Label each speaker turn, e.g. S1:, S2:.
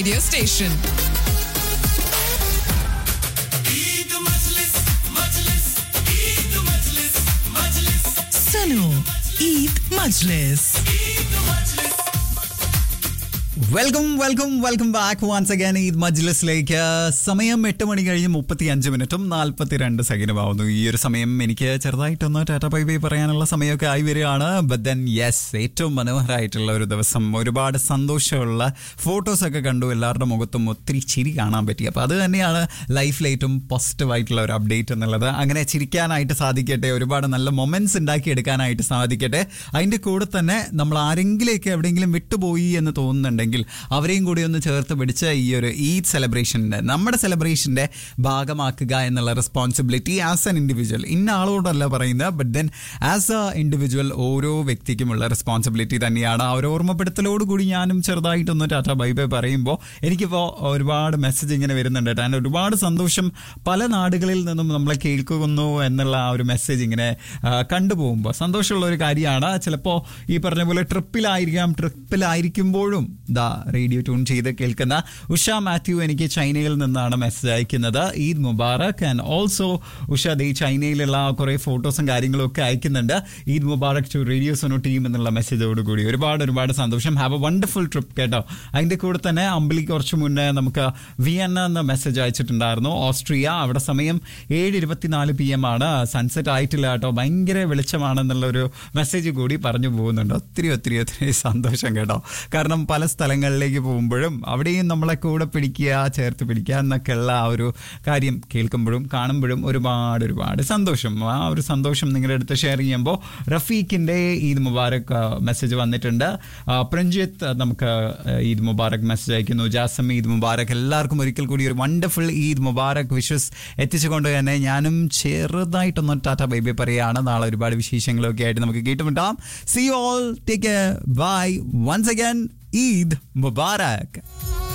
S1: Radio station. Sano Eid Majlis.
S2: Welcome back once again Eid മജ്ലിസിലേക്ക്. സമയം 8 മണി കഴിഞ്ഞ് 35 42 സെക്കൻഡും ആവുന്നു. ഈ ഒരു സമയം എനിക്ക് ചെറുതായിട്ടൊന്ന് ടാറ്റ ബൈ ബൈ പറയാനുള്ള സമയമൊക്കെ ആയി വരികയാണ്. ബട്ട് ദെൻ യെസ്, ഏറ്റവും മനോഹരമായിട്ടുള്ള ഒരു ദിവസം, ഒരുപാട് സന്തോഷമുള്ള ഫോട്ടോസൊക്കെ കണ്ടു, എല്ലാവരുടെ മുഖത്തും ഒത്തിരി ചിരി കാണാൻ പറ്റി. അപ്പോൾ അത് തന്നെയാണ് ലൈഫിൽ ഏറ്റവും പോസിറ്റീവായിട്ടുള്ള ഒരു അപ്ഡേറ്റ് എന്നുള്ളത്. അങ്ങനെ ചിരിക്കാനായിട്ട് സാധിക്കട്ടെ, ഒരുപാട് നല്ല മൊമെന്റ്സ് ഉണ്ടാക്കിയെടുക്കാനായിട്ട് സാധിക്കട്ടെ. അതിൻ്റെ കൂടെ തന്നെ നമ്മൾ ആരെങ്കിലേക്ക് എവിടെയെങ്കിലും വിട്ടുപോയി എന്ന് തോന്നുന്നുണ്ടെങ്കിൽ അവരെയും കൂടി ഒന്ന് ചേർത്ത് പിടിച്ച് ഈ ഒരു ഈദ് സെലിബ്രേഷൻ്റെ, നമ്മുടെ സെലിബ്രേഷൻ്റെ ഭാഗമാക്കുക എന്നുള്ള റെസ്പോൺസിബിലിറ്റി ആസ് എൻ ഇൻഡിവിജ്വൽ, ഇന്ന ആളോടല്ല പറയുന്നത്, but then as A individual ഓരോ വ്യക്തിക്കുമുള്ള റെസ്പോൺസിബിലിറ്റി തന്നെയാണ്. ആ ഒരു ഓർമ്മപ്പെടുത്തലോട് കൂടി ഞാനും ചെറുതായിട്ടൊന്ന് ടാറ്റ ബൈ ബൈ പറയുമ്പോൾ എനിക്കിപ്പോൾ ഒരുപാട് മെസ്സേജ് ഇങ്ങനെ വരുന്നുണ്ട്. ആൻഡ് ഒരുപാട് സന്തോഷം, പല നാടുകളിൽ നിന്നും നമ്മളെ കേൾക്കുന്നു എന്നുള്ള ആ ഒരു മെസ്സേജ് ഇങ്ങനെ കണ്ടുപോകുമ്പോൾ സന്തോഷമുള്ള ഒരു കാര്യമാണ്. ചിലപ്പോൾ ഈ പറഞ്ഞ പോലെ ട്രിപ്പിലായിരിക്കുമ്പോഴും റേഡിയോ ട്യൂൺ ചെയ്ത് കേൾക്കുന്ന ഉഷ മാത്യു എനിക്ക് ചൈനയിൽ നിന്നാണ് മെസ്സേജ് അയക്കുന്നത്. ഈദ് മുബാറക്. ആൻഡ് ഓൾസോ ഉഷ ദേ ചൈനയിലുള്ള കുറേ ഫോട്ടോസും കാര്യങ്ങളും ഒക്കെ അയക്കുന്നുണ്ട്. Eid Mubarak to radio Sono team എന്നുള്ള മെസ്സേജോട് കൂടി ഒരുപാട് സന്തോഷം. ഹാവ് എ വണ്ടർഫുൾ ട്രിപ്പ് കേട്ടോ. അതിൻ്റെ കൂടെ തന്നെ അമ്പിളി കുറച്ച് മുന്നേ നമുക്ക് വിയന്ന എന്ന മെസ്സേജ് അയച്ചിട്ടുണ്ടായിരുന്നു, ഓസ്ട്രിയ. അവിടെ സമയം 7:24 PM ആണ്. സൺസെറ്റ് ആയിട്ടില്ല കേട്ടോ, ഭയങ്കര വെളിച്ചമാണെന്നുള്ളൊരു മെസ്സേജ് കൂടി പറഞ്ഞു പോകുന്നുണ്ട്. ഒത്തിരി സന്തോഷം കേട്ടോ. കാരണം പല സ്ഥലങ്ങളിലേക്ക് പോകുമ്പോഴും അവിടെയും നമ്മളെ കൂടെ പിടിക്കുക, ചേർത്ത് പിടിക്കുക എന്നൊക്കെയുള്ള ആ ഒരു കാര്യം കേൾക്കുമ്പോഴും കാണുമ്പോഴും ഒരുപാട് സന്തോഷം. ആ ഒരു സന്തോഷം നിങ്ങളുടെ അടുത്ത് ഷെയർ ചെയ്യുമ്പോൾ റഫീഖിൻ്റെ ഈദ് മുബാറക് മെസ്സേജ് വന്നിട്ടുണ്ട്. പ്രഞ്ജിത്ത് നമുക്ക് ഈദ് മുബാറക് മെസ്സേജ് അയക്കുന്നു. ജാസം ഈദ് മുബാറക്. എല്ലാവർക്കും ഒരിക്കൽ കൂടി ഒരു വണ്ടർഫുൾ ഈദ് മുബാറക് വിഷസ് എത്തിച്ചുകൊണ്ട് തന്നെ ഞാനും ചെറുതായിട്ടൊന്ന് ടാറ്റ ബൈ ബൈ പറയുകയാണ്. നാളെ ഒരുപാട് വിശേഷങ്ങളൊക്കെ ആയിട്ട് നമുക്ക് കേട്ടുമുട്ടാം. See you all. Take care. Bye. Once again, Eid Mubarak.